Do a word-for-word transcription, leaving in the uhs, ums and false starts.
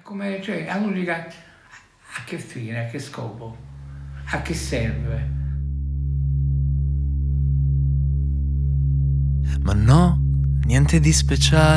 come, cioè, la musica a che fine, a che scopo, a che serve? Ma no, niente di speciale.